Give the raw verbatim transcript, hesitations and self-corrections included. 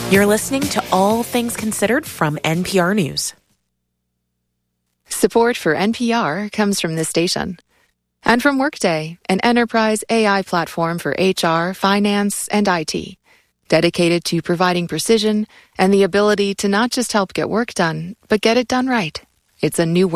You're listening to All Things Considered from N P R News. Support for N P R comes from this station. And from Workday, an enterprise A I platform for H R, finance, and I T. Dedicated to providing precision and the ability to not just help get work done, but get it done right. It's a new